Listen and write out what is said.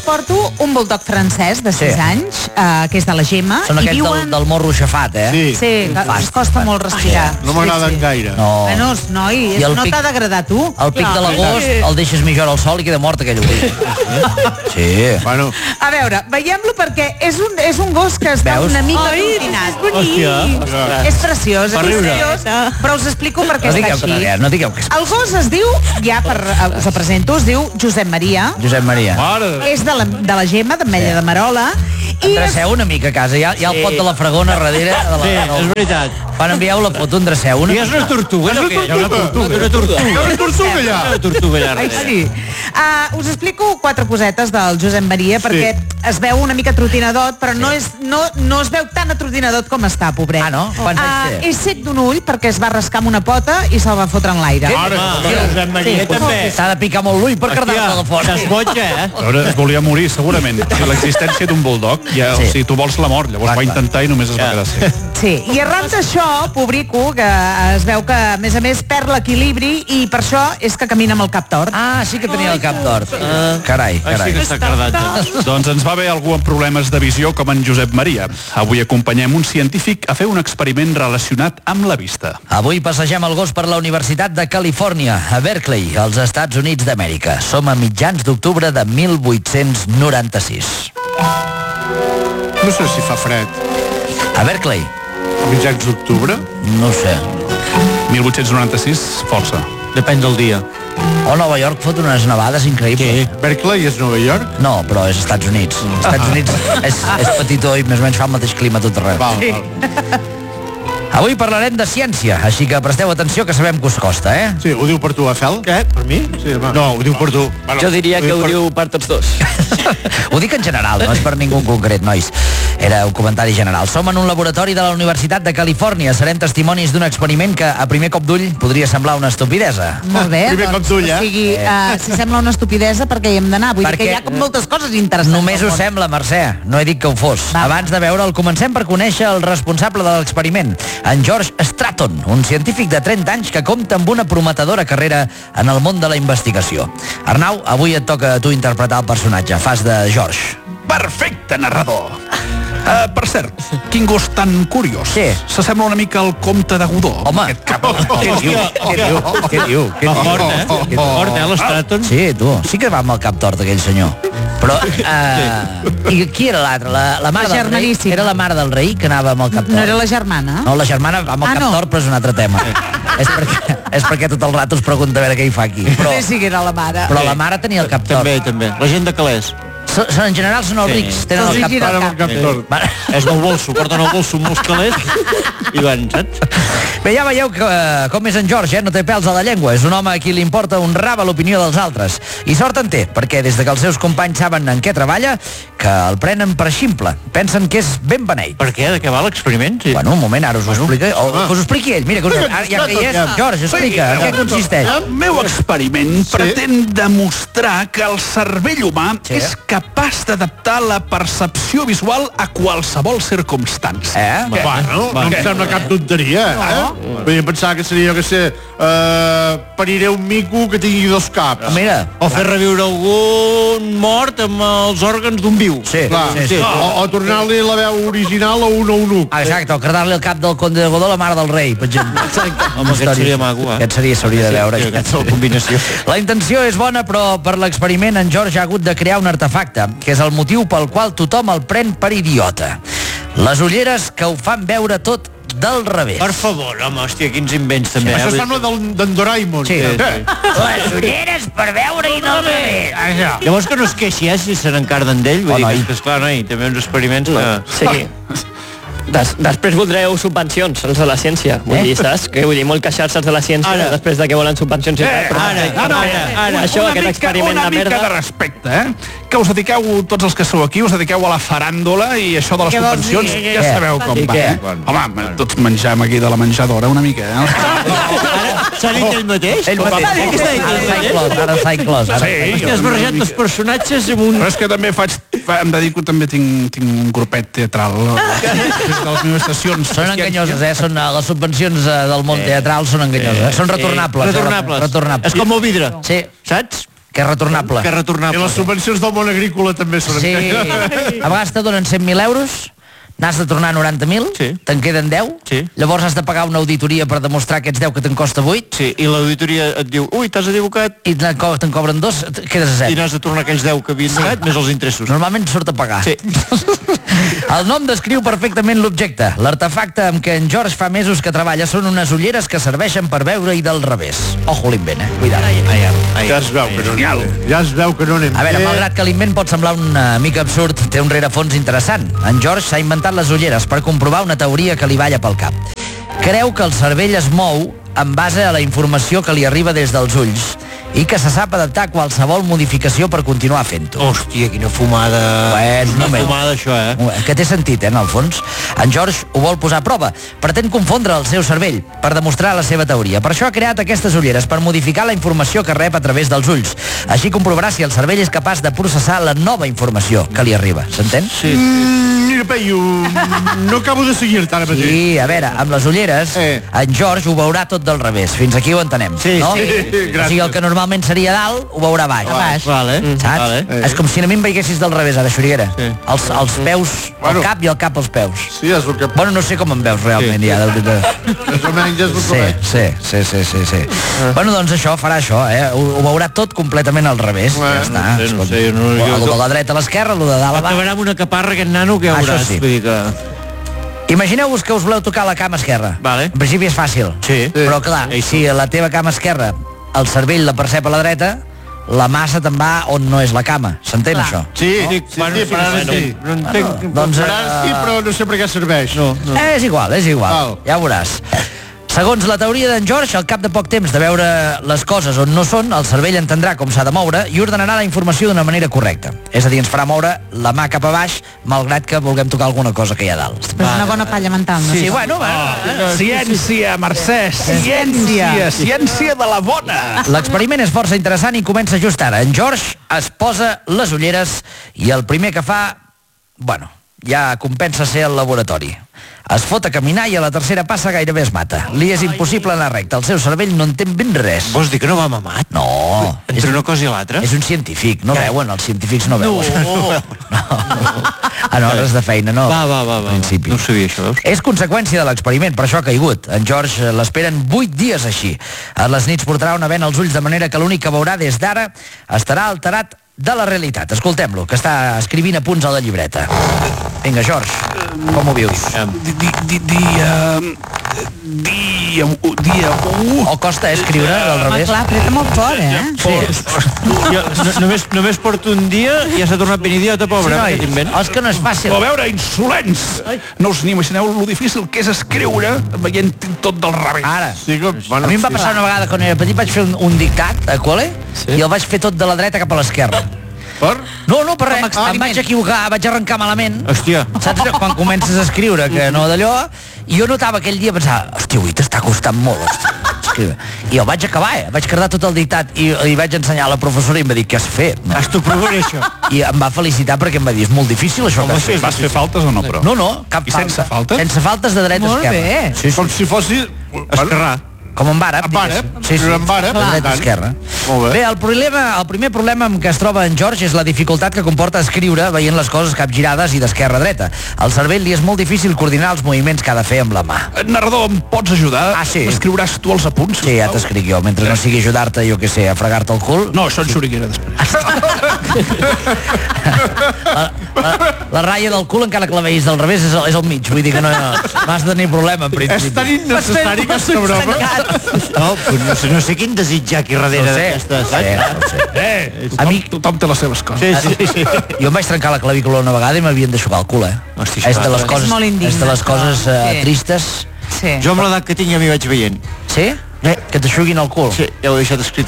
porto un bulldog francès de 6 anys, que és de la Gemma. Són aquests del morro aixafat, Sí, es costa molt respirar. No m'agraden gaire. Bueno, noi, no t'ha d'agradar tu. El pic de l'agost el deixes mitja hora al sol i queda mort aquell ull. Sí. Bueno. A veure, veiem-lo perquè és un gos que està una mica atrotinat. És preciós, però us explico per què està així. No digueu que és... El gos es diu, us el presento, es diu Josep Maria. Josep Maria. És de la Gemma, d'Ametlla de Marola. Endreceu una mica a casa, hi ha el pot de la fregona darrere. Sí, és veritat. Quan envieu la foto, endreceu una. I és una tortuga, no? Una tortuga allà. Ai, sí. Us explico 4 cosetes del Josep Maria, perquè es veu una mica atrotinadot, però no es veu tan atrotinadot com està, pobret. Ah, no? Quants anys té? És cec d'un ull perquè es va rascar amb una pota i se'l va fotre en l'aire. Josep Maria també. S'ha de picar molt l'ull per cardar-se de fora. Es boja, eh? A veure, es volia morir, segurament. L'existència d'un bulldog, o sigui, tu vols la mort, llavors va intentar i només es va quedar cec. Sí, i arran d'això, pobrico, que es veu que, a més, perd l'equilibri i per això és que camina amb el cap tort. Ah, sí que tenia el cap tort. Carai. Sí que està cardat. Doncs ens va haver algú amb problemes de visió com en Josep Maria. Avui acompanyem un científic a fer un experiment relacionat amb la vista. Avui passegem el gos per la Universitat de Califòrnia, a Berkeley, als Estats Units d'Amèrica. Som a mitjans d'octubre de 1896. No sé si fa fred. A Berkeley? A mitjans d'octubre? No sé. 1896, força. Depèn del dia. O Nova York fot unes nevades increïbles. Berkeley és Nova York? No, però és Estats Units. Estats Units és petitó i més o menys fa el mateix clima tot arreu. Val. Avui parlarem de ciència, així que presteu atenció que sabem que us costa, eh? Sí, ho diu per tu, Fel? Què? Per mi? Sí, no, ho diu per tu. Jo diria que ho diu per tots dos. Ho dic en general, no és per ningú en concret, nois. Era un comentari general. Som en un laboratori de la Universitat de Califòrnia. Serem testimonis d'un experiment que a primer cop d'ull podria semblar una estupidesa. Molt bé, Primer cop d'ull, o sigui, si sembla una estupidesa, perquè hi hem d'anar. Vull dir que hi ha com moltes coses interessants. Només ho sembla, Mercè. No he dit que ho fos. Abans de veure'l, comencem per conèixer el responsable de l'experiment, en George Stratton, un científic de 30 anys que compta amb una prometedora carrera en el món de la investigació. Arnau, avui et toca a tu interpretar el personatge. Fas de George. Perfecte, narrador. Per cert, quin gos tan curiós. Sí. S'assembla una mica al comte de Godó. Home. Què diu? Fort, l'Stratton? Sí, tu. Sí que va amb el cap tort, aquell senyor. Però, i qui era l'altre? La mare del rei? Era la mare del rei que anava amb el cap tort. No era la germana? No, la germana va amb el cap tort, però és un altre tema. És perquè tot el rato es pregunta a veure què hi fa aquí. Sí que era la mare. Però la mare tenia el cap tort. També. La gent de calés. En general són els rics, tenen el cap tort. És del bolso, porten el bolso amb els calés i van, saps? Bé, ja veieu com és en George, no té pèls a la llengua. És un home a qui li importa un rave l'opinió dels altres. I sort en té, perquè des de que els seus companys saben en què treballa, que el prenen per ximple. Pensen que és ben beneit. Per què? De què va l'experiment? Sí. Bueno, un moment, ara us ho explica. O que us ho expliqui ell. Mira, ja que hi és, George, explica en què consisteix. El meu experiment pretén demostrar que el cervell humà és capaç d'adaptar la percepció visual a qualsevol circumstància. Bueno, no em sembla cap tonteria, Vull pensar que seria, jo que sé, pariré un mico que tingui 2 caps. Mira. O fer reviure algun mort amb els òrgans d'un viu. Sí. O tornar-li la veu original a un eunuc. Exacte, o cardar-li el cap del conde de Godó a la mare del rei, per exemple. Home, aquest seria maco, Aquest s'hauria de veure. Aquesta combinació. La intenció és bona, però per l'experiment en George ha hagut de crear un artefacte, que és el motiu pel qual tothom el pren per idiota. Les ulleres que ho fan veure tot del revés. Per favor, home, hòstia, quins invents també. Això sembla d'en Doraemon. Sí. Les ulleres per veure i del revés. Llavors que no es queixi, si se n'encarden d'ell. Vull dir que, esclar, noi, també uns experiments que... Sí. Després voldreu subvencions, els de la ciència. Vull dir, saps? Vull dir, molt queixar-se els de la ciència després de que volen subvencions. Ara. Això, aquest experiment de merda. Una mica de respecte, Que us dediqueu, tots els que sou aquí, us dediqueu a la faràndula i això de les subvencions ja sabeu com va. Home, tots menjam aquí de la menjadora una mica, S'ha dit ell mateix? Ell mateix. Ara s'ha inclòs. Hòstia, has barrejat els personatges amb un... Però és que també em dedico, també tinc un grupet teatral des de les meves estacions. Són enganyoses, les subvencions del món teatral són enganyoses. Són retornables. Retornables. És com el vidre. Sí. Saps? que és retornable. I les subvencions del món agrícola també són... Sí, a vegades te donen 100.000 euros, n'has de tornar 90.000, te'n queden 10, llavors has de pagar una auditoria per demostrar aquests 10 que te'n costa 8. Sí, i l'auditoria et diu, ui, t'has equivocat. I te'n cobren 2, quedes a 7. I n'has de tornar aquells 10 que havies pagat, més els interessos. Normalment surt a pagar. Sí. El nom descriu perfectament l'objecte. L'artefacte amb què en George fa mesos que treballa són unes ulleres que serveixen per veure-hi del revés. Ojo l'invent, Cuidat. Ja es veu que no anem bé. A veure, malgrat que l'invent pot semblar una mica absurd, té un rerefons interessant. En George s'ha inventat les ulleres per comprovar una teoria que li balla pel cap. Creu que el cervell es mou en base a la informació que li arriba des dels ulls i que se sap adaptar a qualsevol modificació per continuar fent-ho. Hòstia, quina fumada... Fumada, això, Que té sentit, en el fons. En George ho vol posar a prova. Pretén confondre el seu cervell per demostrar la seva teoria. Per això ha creat aquestes ulleres, per modificar la informació que rep a través dels ulls. Així comprovarà si el cervell és capaç de processar la nova informació que li arriba. S'entén? Sí. Mira, Peyu, no acabo de seguir-te ara mateix. Sí, a veure, amb les ulleres, en George ho veurà tot del revés. Fins aquí ho entenem, no? Sí, o sigui, el que normalment seria dalt, ho veurà baix. Vale. Saps? És com si a mi em veiessis del revés, ara, Xuriguera. Els peus al cap i el cap als peus. Sí, és el que... Bueno, no sé com em veus realment, ja. Més o menys és el que veig. Sí. Bueno, doncs això, farà això, ho veurà tot completament al revés. Ja està. No sé. El de la dreta a l'esquerra, el de dalt a baix. Acabarà amb una caparra aquest nano que veuràs. Sí. Vull dir que... Imagineu-vos que us voleu tocar la cama esquerra. Vale. En principi és fàcil. Sí. Però clar, si a la teva cama esquerra el cervell la percep a la dreta, la massa te'n va on no és la cama. S'entén, això? Sí, per ara sí. No entenc... Doncs, Per ara sí, però no sé per què serveix. És igual. Ja ho veuràs. Segons la teoria d'en George, al cap de poc temps de veure les coses on no són, el cervell entendrà com s'ha de moure i ordenarà la informació d'una manera correcta. És a dir, ens farà moure la mà cap a baix, malgrat que vulguem tocar alguna cosa que hi ha dalt. Però és una bona palla mental, no? Sí, bueno. Ciència, Mercè, ciència de la bona. L'experiment és força interessant i comença just ara. En George es posa les ulleres i el primer que fa, bueno, ja compensa ser al laboratori. Es fot a caminar i a la tercera passa gairebé es mata. Li és impossible anar recte. El seu cervell no entén ben res. Vols dir que no va mamat? No. Entre una cosa i l'altra? És un científic. No veuen, els científics no veuen. No. En hores de feina, no. Va. Principi. No ho sabia, això, veus? És conseqüència de l'experiment, per això ha caigut. En George l'esperen 8 dies així. A les nits portarà una vena als ulls de manera que l'únic que veurà des d'ara estarà alterat de la realitat. Escoltem-lo, que està escrivint apunts a la llibreta. Vinga, George, com ho vius? Dia 1. O costa escriure del revés? Clar, apreta molt fort, Jo només porto un dia i ja s'ha tornat ben idiota, pobre. És que no és fàcil. A veure, insolents! No us n'imagineu lo difícil que és escriure veient tot del revés. Ara, a mi em va passar una vegada quan era petit, vaig fer un dictat a col·le i el vaig fer tot de la dreta cap a l'esquerra. Per? No, per res. Em vaig equivocar, vaig arrencar malament. Hòstia. Saps quan comences a escriure que no d'allò? I jo notava aquell dia, pensava, hòstia, avui t'està costant molt escriure. I el vaig acabar, vaig quedar tot el dictat i vaig ensenyar a la professora i em va dir, què has fet? T'ho provaré, això. I em va felicitar perquè em va dir, és molt difícil això que has fet. Vas fer faltes o no, però? No, cap falta. Sense faltes? Sense faltes de dreta a esquerra. Molt bé. Com si fossi... Esquerrar. Com en àrab. En àrab? Sí, En àrab? de dreta a esquerra. Molt bé. Bé, el primer problema amb què es troba en George és la dificultat que comporta escriure veient les coses capgirades i d'esquerra a dreta. Al cervell li és molt difícil coordinar els moviments que ha de fer amb la mà. Narrador, em pots ajudar? Sí. Escriuràs tu els apunts? Sí, ja t'escric jo, mentre no sigui ajudar-te, jo què sé, a fregar-te el cul. No, això en Xuriguera després. La ratlla del cul, encara que la veïs del revés, és al mig. Vull dir que no has de tenir problema, en principi. És tan innecessari aquesta broma. No sé quin desitjar aquí darrere d'aquesta, saps? A mi... Tothom té les seves coses. Sí. Jo em vaig trencar la clavícula una vegada i m'havien de xugar el cul, Hòstia, és de les coses, molt indigne, és de les coses tristes. Sí. Jo amb l'edat que tinc ja m'hi vaig veient. Sí? Que t'aixuguin el cul. Sí, ja ho he deixat escrit